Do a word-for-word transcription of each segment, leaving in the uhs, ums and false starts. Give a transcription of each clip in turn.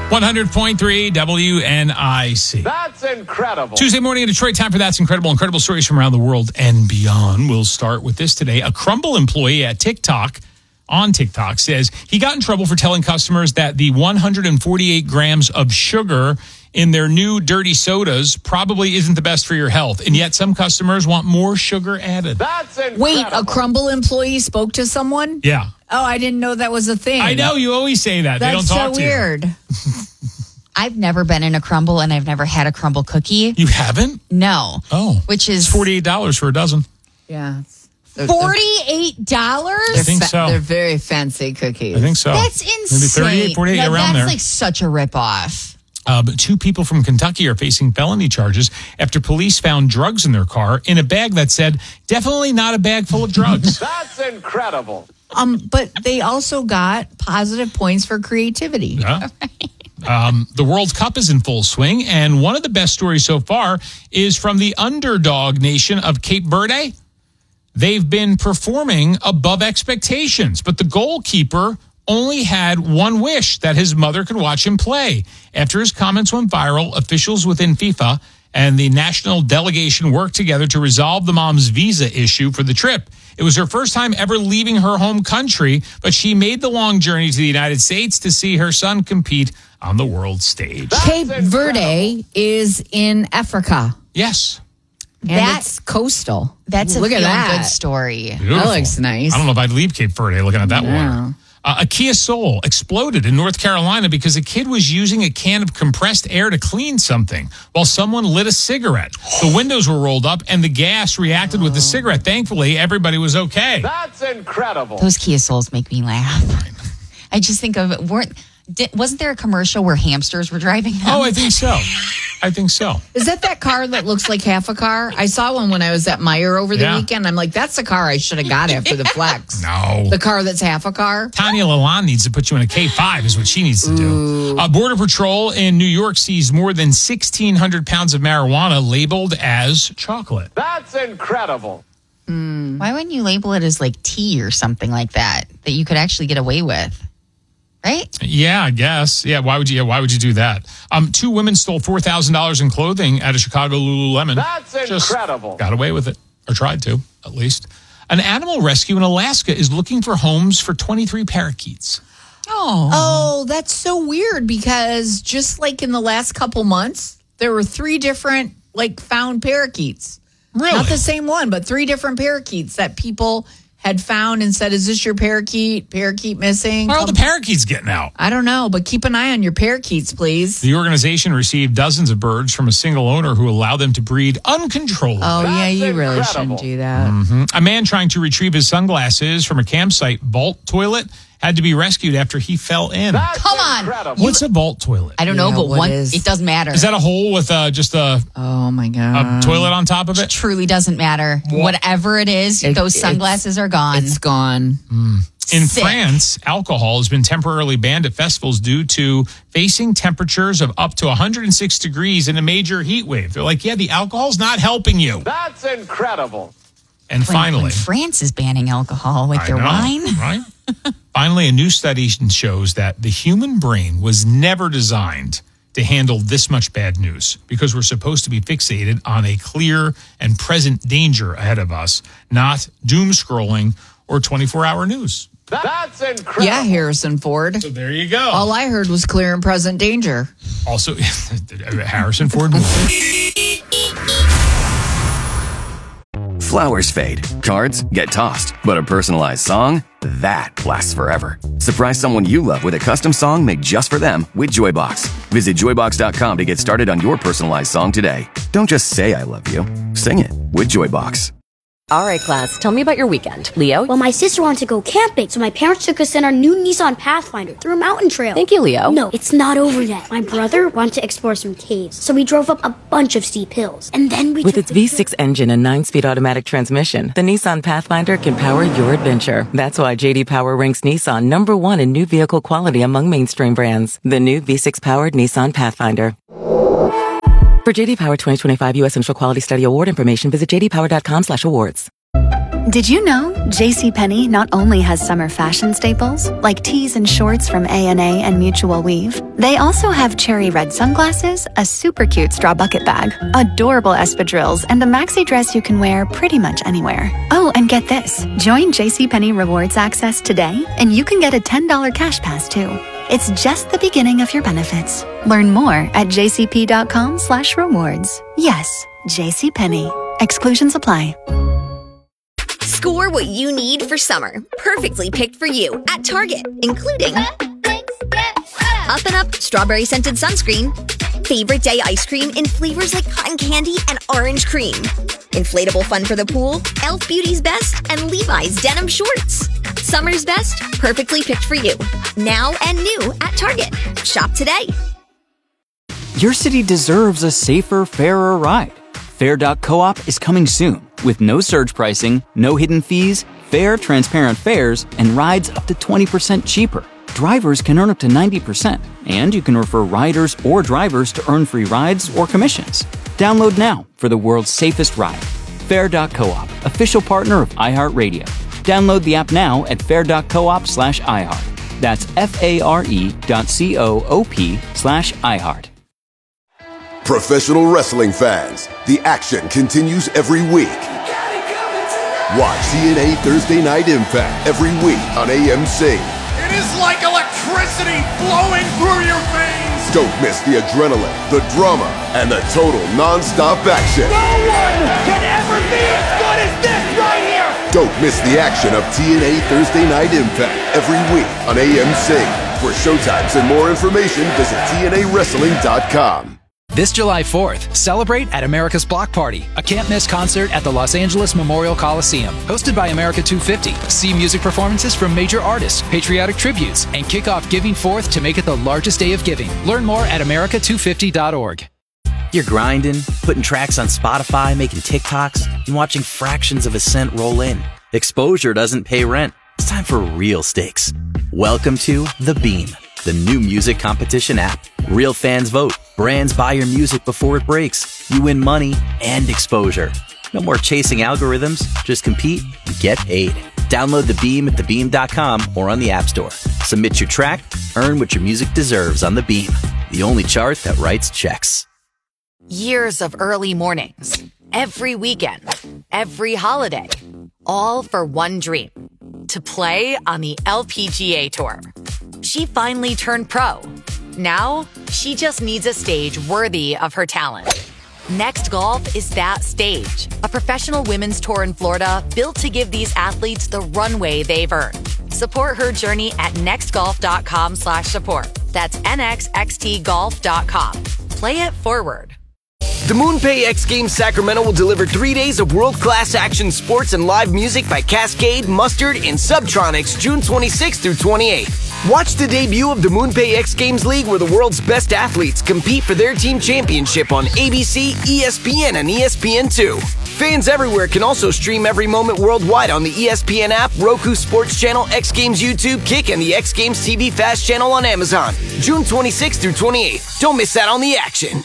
one hundred point three W N I C. That's incredible. Tuesday morning in Detroit, time for That's Incredible. Incredible stories from around the world and beyond. We'll start with this today. A Crumbl employee at TikTok, on TikTok, says he got in trouble for telling customers that the one hundred forty-eight grams of sugar in their new dirty sodas probably isn't the best for your health. And yet some customers want more sugar added. That's incredible. Wait, a Crumbl employee spoke to someone? Yeah. Oh, I didn't know that was a thing. I know, you always say that. That's they don't talk so to weird. you. I've never been in a Crumbl, and I've never had a Crumbl cookie. You haven't? No. Oh. Which is It's forty-eight dollars for a dozen. Yeah. forty-eight dollars? I think so. They're very fancy cookies. I think so. That's insane. Maybe thirty-eight, forty-eight, no, around that's there. like such a ripoff. Uh, but two people from Kentucky are facing felony charges after police found drugs in their car in a bag that said, definitely not a bag full of drugs. That's incredible. Um, but they also got positive points for creativity. Yeah. Um, the World Cup is in full swing, and one of the best stories so far is from the underdog nation of Cape Verde. They've been performing above expectations, but the goalkeeper only had one wish, that his mother could watch him play. After his comments went viral, officials within FIFA and the national delegation worked together to resolve the mom's visa issue for the trip. It was her first time ever leaving her home country, but she made the long journey to the United States to see her son compete on the world stage. That's Cape incredible. Verde is in Africa. Yes. And That- it's coastal. That's a Look at feel that. good story. Beautiful. That looks nice. I don't know if I'd leave Cape Verde looking at that Yeah. water. Uh, a Kia Soul exploded in North Carolina because a kid was using a can of compressed air to clean something while someone lit a cigarette. The windows were rolled up and the gas reacted with the cigarette. Thankfully, everybody was okay. That's incredible. Those Kia Souls make me laugh. I just think of, weren't, did, wasn't there a commercial where hamsters were driving them? Oh, I think so. I think so. Is that that car that looks like half a car? I saw one when I was at Meijer over the Yeah. weekend. I'm like, that's the car I should have got after the Flex. No. The car that's half a car? Tanya Lalonde needs to put you in a K five is what she needs to do. Uh, Border Patrol in New York seized more than sixteen hundred pounds of marijuana labeled as chocolate. That's incredible. Why wouldn't you label it as like tea or something like that, that you could actually get away with? Right? Yeah, I guess. Yeah, why would you? Yeah, why would you do that? Um, two women stole four thousand dollars in clothing at a Chicago Lululemon. That's Just incredible. got away with it, or tried to, at least. An animal rescue in Alaska is looking for homes for twenty-three parakeets. Oh. Oh, that's so weird because just like in the last couple months, there were three different like found parakeets. Really? Not the same one, but three different parakeets that people had found and said, is this your parakeet? Parakeet missing? Where are all the Come- parakeets getting out? I don't know, but keep an eye on your parakeets, please. The organization received dozens of birds from a single owner who allowed them to breed uncontrolled. Oh, yeah, That's you really incredible. shouldn't do that. Mm. A man trying to retrieve his sunglasses from a campsite vault toilet had to be rescued after he fell in. That's Come on. incredible. What's a vault toilet? I don't know, Yeah, but what one, is- it doesn't matter. Is that a hole with uh, just a, Oh, my a God. toilet on top of it? truly doesn't matter. Whatever it is, It- those sunglasses are gone. It's gone. In Sick. France, alcohol has been temporarily banned at festivals due to facing temperatures of up to one hundred six degrees in a major heat wave. They're like, yeah, the alcohol's not helping you. That's incredible. And When- finally, when France is banning alcohol with I their know, wine. right? Finally, a new study shows that the human brain was never designed to handle this much bad news because we're supposed to be fixated on a clear and present danger ahead of us, not doom scrolling or twenty-four hour news. That- That's incredible. Yeah, Harrison Ford. So there you go. All I heard was clear and present danger. Also, Harrison Ford movie. Flowers fade, cards get tossed, but a personalized song, that lasts forever. Surprise someone you love with a custom song made just for them with Joybox. Visit joybox dot com to get started on your personalized song today. Don't just say I love you, sing it with Joybox. All right, class, tell me about your weekend. Leo? Well, my sister wanted to go camping, so my parents took us in our new Nissan Pathfinder through a mountain trail. Thank you, Leo. No, it's not over yet. My brother wanted to explore some caves, so we drove up a bunch of steep hills. And then we With took its the V six engine and nine-speed automatic transmission, the Nissan Pathfinder can power your adventure. That's why J D Power ranks Nissan number one in new vehicle quality among mainstream brands. The new V six-powered Nissan Pathfinder. For J D Power twenty twenty-five U S Central Quality Study Award information, visit j d power dot com slash awards. Did you know JCPenney not only has summer fashion staples, like tees and shorts from A and A and Mutual Weave, they also have cherry red sunglasses, a super cute straw bucket bag, adorable espadrilles, and a maxi dress you can wear pretty much anywhere. Oh, and get this. Join JCPenney Rewards Access today, and you can get a ten dollars cash pass too. It's just the beginning of your benefits. Learn more at jcp.com slash rewards. Yes, JCPenney. Exclusions apply. Score what you need for summer. Perfectly picked for you at Target, including Up and Up Strawberry Scented Sunscreen, Favorite Day Ice Cream in flavors like cotton candy and orange cream, Inflatable Fun for the Pool, e l f Beauty's Best, and Levi's Denim Shorts. Summer's best, perfectly picked for you. Now and new at Target. Shop today. Your city deserves a safer, fairer ride. Fair dot coop is coming soon with no surge pricing, no hidden fees, fair, transparent fares, and rides up to twenty percent cheaper. Drivers can earn up to ninety percent, and you can refer riders or drivers to earn free rides or commissions. Download now for the world's safest ride. Fair dot coop, official partner of iHeartRadio. Download the app now at fair dot coop slash iHeart. That's F-A-R-E dot C-O-O-P slash iHeart. Professional wrestling fans, the action continues every week. Watch T N A Thursday Night Impact every week on A M C. It is like electricity flowing through your veins. Don't miss the adrenaline, the drama, and the total non-stop action. No one can ever be as good as this right here. Don't miss the action of T N A Thursday Night Impact every week on A M C. For showtimes and more information, visit T N A wrestling dot com. This July fourth, celebrate at America's Block Party, a can't-miss concert at the Los Angeles Memorial Coliseum. Hosted by America two fifty, see music performances from major artists, patriotic tributes, and kick off Giving Fourth to make it the largest day of giving. Learn more at america two fifty dot org. You're grinding, putting tracks on Spotify, making TikToks, and watching fractions of a cent roll in. Exposure doesn't pay rent. It's time for real stakes. Welcome to The Beam, the new music competition app. Real fans vote. Brands buy your music before it breaks. You win money and exposure. No more chasing algorithms. Just compete and get paid. Download The Beam at the beam dot com or on the App Store. Submit your track. Earn what your music deserves on The Beam, the only chart that writes checks. Years of early mornings, every weekend, every holiday, all for one dream, to play on the L P G A Tour. She finally turned pro. Now, she just needs a stage worthy of her talent. Next Golf is that stage, a professional women's tour in Florida built to give these athletes the runway they've earned. Support her journey at nextgolf.com slash support. That's N X X T golf dot com. Play it forward. The MoonPay X Games Sacramento will deliver three days of world-class action sports and live music by Cascade, Mustard, and Subtronics June twenty-sixth through twenty-eighth. Watch the debut of the MoonPay X Games League where the world's best athletes compete for their team championship on A B C, E S P N, and E S P N two. Fans everywhere can also stream every moment worldwide on the E S P N app, Roku Sports Channel, X Games YouTube, Kick, and the X Games T V Fast Channel on Amazon. June twenty-sixth through twenty-eighth. Don't miss out on the action.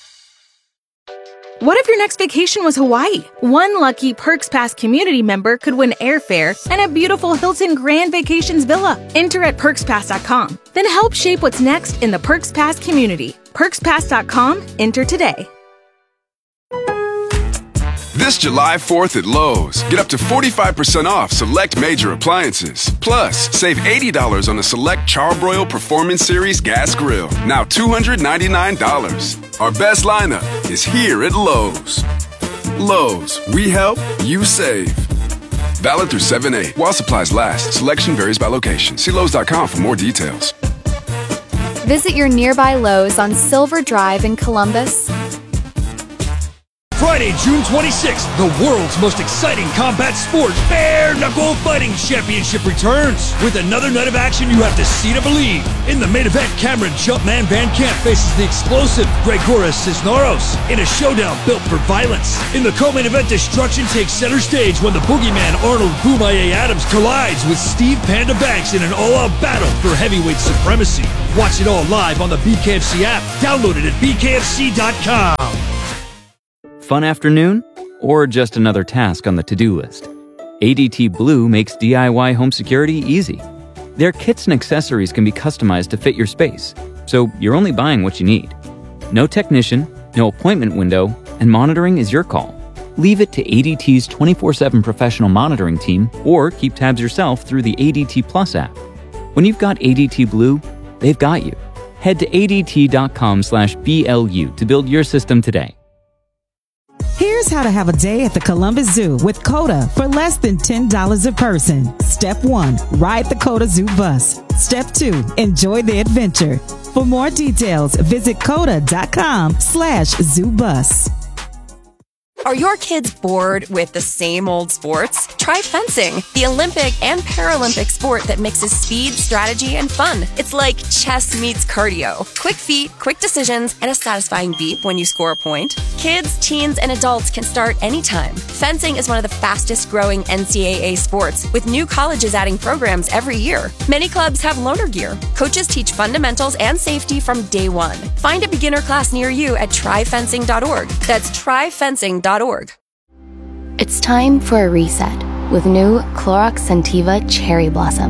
What if your next vacation was Hawaii? One lucky Perks Pass community member could win airfare and a beautiful Hilton Grand Vacations villa. Enter at perks pass dot com. Then help shape what's next in the Perks Pass community. perks pass dot com. Enter today. This July fourth at Lowe's, get up to forty-five percent off select major appliances. Plus, save eighty dollars on a select Charbroil Performance Series gas grill, now two hundred ninety-nine dollars. Our best lineup is here at Lowe's. Lowe's, we help, you save. Valid through seven eight. While supplies last, selection varies by location. See Lowe's dot com for more details. Visit your nearby Lowe's on Silver Drive in Columbus. Friday, June twenty-sixth, the world's most exciting combat sport, Bare Knuckle Fighting Championship returns. With another night of action you have to see to believe. In the main event, Cameron Jumpman Van Camp faces the explosive Gregoras Cisneros in a showdown built for violence. In the co-main event, destruction takes center stage when the boogeyman Arnold Boomaye Adams collides with Steve Panda Banks in an all-out battle for heavyweight supremacy. Watch it all live on the B K F C app. Download it at B K F C dot com. Fun afternoon? Or just another task on the to-do list? A D T Blue makes D I Y home security easy. Their kits and accessories can be customized to fit your space, so you're only buying what you need. No technician, no appointment window, and monitoring is your call. Leave it to A D T's twenty-four seven professional monitoring team or keep tabs yourself through the A D T Plus app. When you've got A D T Blue, they've got you. Head to A D T dot com slash B L U to build your system today. Here's how to have a day at the Columbus Zoo with COTA for less than ten dollars a person. Step one, ride the COTA Zoo bus. Step two, enjoy the adventure. For more details, visit COTA dot com slash zoo bus. Are your kids bored with the same old sports? Try fencing, the Olympic and Paralympic sport that mixes speed, strategy, and fun. It's like chess meets cardio. Quick feet, quick decisions, and a satisfying beep when you score a point. Kids, teens, and adults can start anytime. Fencing is one of the fastest growing N C double A sports, with new colleges adding programs every year. Many clubs have loaner gear. Coaches teach fundamentals and safety from day one. Find a beginner class near you at try fencing dot org. That's try fencing dot org. It's time for a reset with new Clorox Scentiva Cherry Blossom.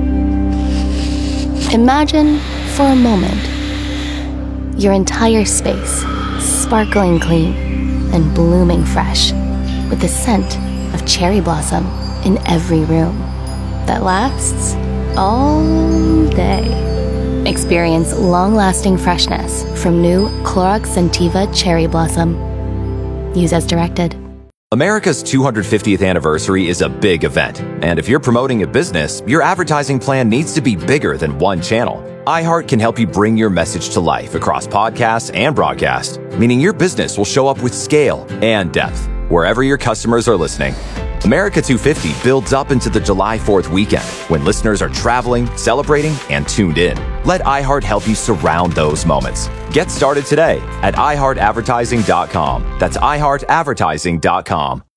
Imagine, for a moment, your entire space sparkling clean and blooming fresh with the scent of cherry blossom in every room that lasts all day. Experience long-lasting freshness from new Clorox Scentiva Cherry Blossom. Use as directed. America's two hundred fiftieth anniversary is a big event, and if you're promoting a business, your advertising plan needs to be bigger than one channel. iHeart can help you bring your message to life across podcasts and broadcast, meaning your business will show up with scale and depth wherever your customers are listening. America two fifty builds up into the July fourth weekend when listeners are traveling, celebrating, and tuned in. Let iHeart help you surround those moments. Get started today at i heart advertising dot com. That's i heart advertising dot com.